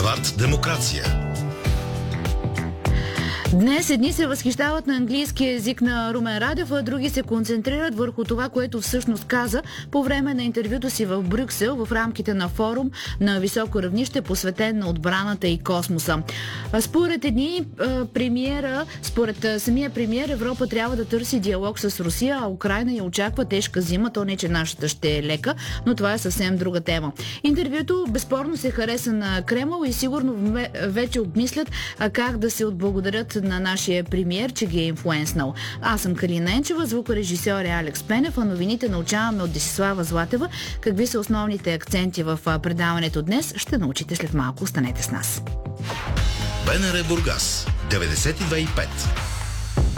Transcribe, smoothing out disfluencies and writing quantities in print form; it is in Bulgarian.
Булевард Демокрация. Днес едни се възхищават на английския език на Румен Радев, а други се концентрират върху това, което всъщност каза по време на интервюто си в Брюксел в рамките на форум на високо равнище, посветен на отбраната и космоса. Според едни според самия премиер, Европа трябва да търси диалог с Русия, а Украйна я очаква тежка зима. То не, че нашата ще е лека, но това е съвсем друга тема. Интервюто безспорно се хареса на Кремъл и сигурно вече обмислят как да се отблагодарят на нашия премиер, че ги е инфлуенснал. Аз съм Калина Енчева, звукорежисьор е Алекс Пенев, а новините научаваме от Десислава Златева. Какви са основните акценти в предаването днес, ще научите след малко. Останете с нас. БНР Бургас 92,5